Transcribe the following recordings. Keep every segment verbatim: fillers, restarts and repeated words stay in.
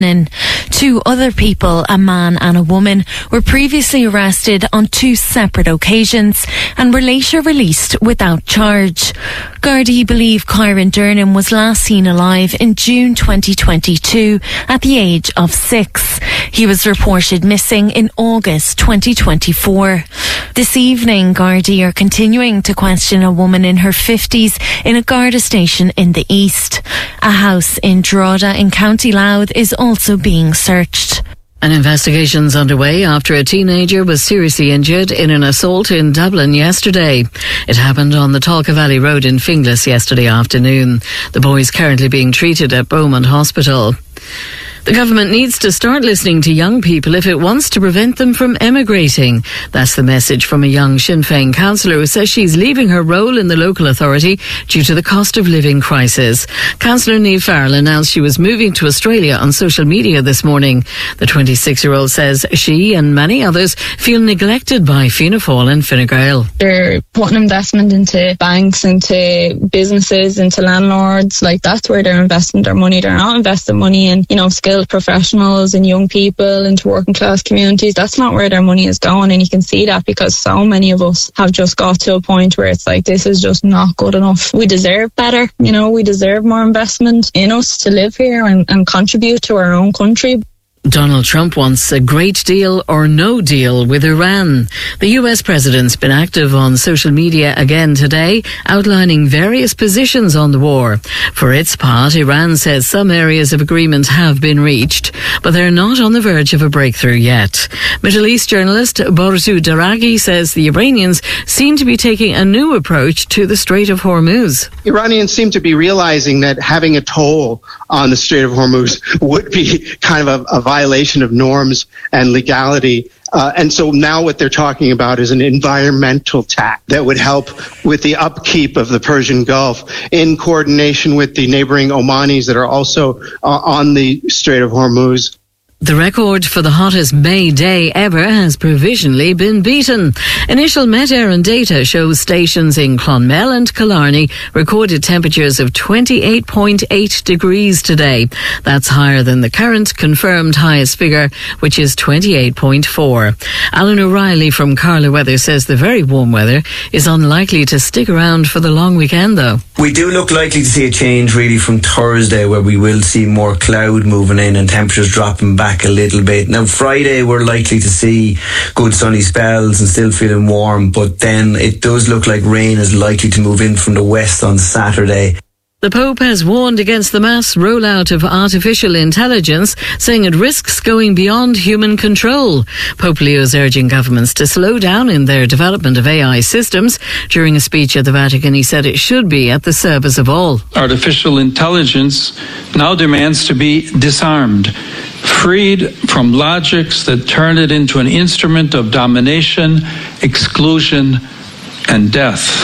Two other people, a man and a woman, were previously arrested on two separate occasions and were later released without charge. Gardaí believe Kyron Durnan was last seen alive in June twenty twenty-two at the age of six. He was reported missing in August twenty twenty-four. This evening, Gardaí are continuing to question a woman in her fifties in a Garda station in the east. A house in Drogheda in County Louth is also being searched. An investigation's underway after a teenager was seriously injured in an assault in Dublin yesterday. It happened on the Talca Valley Road in Finglas yesterday afternoon. The boy is currently being treated at Beaumont Hospital. The government needs to start listening to young people if it wants to prevent them from emigrating. That's the message from a young Sinn Féin councillor who says she's leaving her role in the local authority due to the cost of living crisis. Councillor Niamh Farrell announced she was moving to Australia on social media this morning. The twenty-six-year-old says she and many others feel neglected by Fianna Fáil and Fine Gael. They're putting investment into banks, into businesses, into landlords. Like, that's where they're investing their money. They're not investing money in, you know, skilled professionals and young people into working class communities. That's not where their money is going, and you can see that because so many of us have just got to a point where it's like, this is just not good enough. We deserve better, you know, we deserve more investment in us to live here and, and contribute to our own country. Donald Trump wants a great deal or no deal with Iran. The U S president's been active on social media again today, outlining various positions on the war. For its part, Iran says some areas of agreement have been reached, but they're not on the verge of a breakthrough yet. Middle East journalist Borzu Daraghi says the Iranians seem to be taking a new approach to the Strait of Hormuz. Iranians seem to be realizing that having a toll on the Strait of Hormuz would be kind of a, a violation of norms and legality. Uh, and so now what they're talking about is an environmental tax that would help with the upkeep of the Persian Gulf in coordination with the neighboring Omanis that are also uh, on the Strait of Hormuz. The record for the hottest May day ever has provisionally been beaten. Initial Met Éireann data shows stations in Clonmel and Killarney recorded temperatures of twenty-eight point eight degrees today. That's higher than the current confirmed highest figure, which is twenty-eight point four. Alan O'Reilly from Carla Weather says the very warm weather is unlikely to stick around for the long weekend, though. We do look likely to see a change really from Thursday, where we will see more cloud moving in and temperatures dropping back a little bit. Now Friday we're likely to see good sunny spells and still feeling warm, but then it does look like rain is likely to move in from the west on Saturday. The Pope has warned against the mass rollout of artificial intelligence, saying it risks going beyond human control. Pope Leo is urging governments to slow down in their development of A I systems. During a speech at the Vatican, he said it should be at the service of all. Artificial intelligence now demands to be disarmed, freed from logics that turn it into an instrument of domination, exclusion, and death.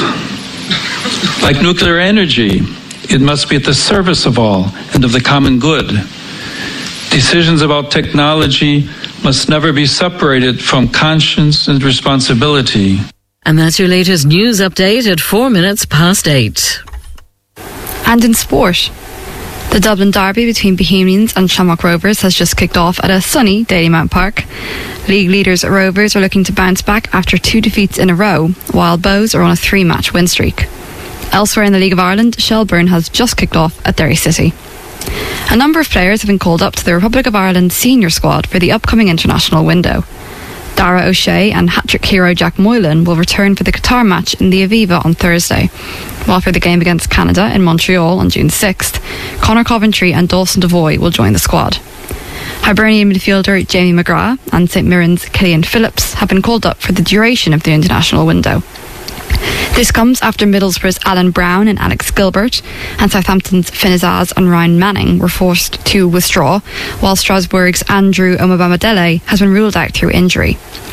Like nuclear energy, it must be at the service of all and of the common good. Decisions about technology must never be separated from conscience and responsibility. And that's your latest news update at four minutes past eight. And in sport, the Dublin derby between Bohemians and Shamrock Rovers has just kicked off at a sunny Dalymount Park. League leaders Rovers are looking to bounce back after two defeats in a row, while Bows are on a three-match win streak. Elsewhere in the League of Ireland, Shelbourne has just kicked off at Derry City. A number of players have been called up to the Republic of Ireland senior squad for the upcoming international window. Dara O'Shea and hat-trick hero Jack Moylan will return for the Qatar match in the Aviva on Thursday, while for the game against Canada in Montreal on June sixth, Conor Coventry and Dawson Devoy will join the squad. Hibernian midfielder Jamie McGrath and St Mirren's Killian Phillips have been called up for the duration of the international window. This comes after Middlesbrough's Alan Brown and Alex Gilbert and Southampton's Finn Azaz and Ryan Manning were forced to withdraw, while Strasbourg's Andrew Omobamidele has been ruled out through injury.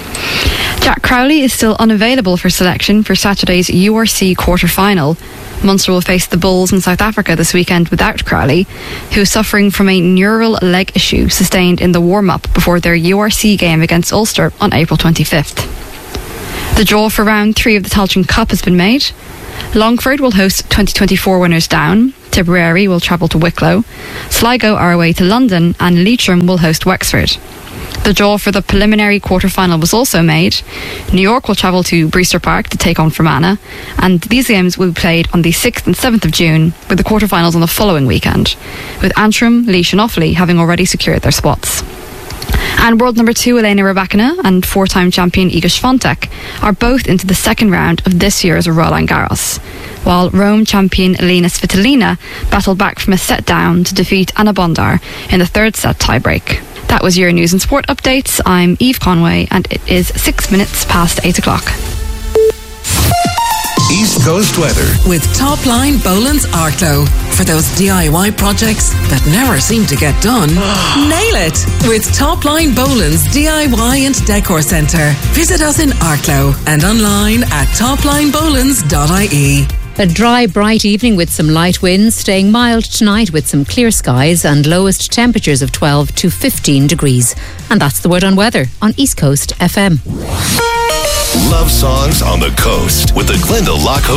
Jack Crowley is still unavailable for selection for Saturday's U R C quarter-final. Munster will face the Bulls in South Africa this weekend without Crowley, who is suffering from a neural leg issue sustained in the warm-up before their U R C game against Ulster on April twenty-fifth. The draw for round three of the Tailteann Cup has been made. Longford will host twenty twenty-four winners Down. Tipperary will travel to Wicklow. Sligo are away to London, and Leitrim will host Wexford. The draw for the preliminary quarter-final was also made. New York will travel to Brewster Park to take on Fermanagh, and these games will be played on the sixth and seventh of June, with the quarter-finals on the following weekend, with Antrim, Laois and Offaly having already secured their spots. And world number two Elena Rybakina and four-time champion Iga Swiatek are both into the second round of this year's Roland Garros, while Rome champion Elena Svitolina battled back from a set down to defeat Anna Bondar in the third set tiebreak. That was your news and sport updates. I'm Eve Conway, and it is six minutes past eight o'clock. East Coast weather with Topline Boland's Arklow. For those D I Y projects that never seem to get done, nail it with Topline Boland's D I Y and Decor Centre. Visit us in Arklow and online at topline bolands dot I E. A dry, bright evening with some light winds, staying mild tonight with some clear skies and lowest temperatures of twelve to fifteen degrees. And that's the word on weather on East Coast F M. Love songs on the coast with the Glendalough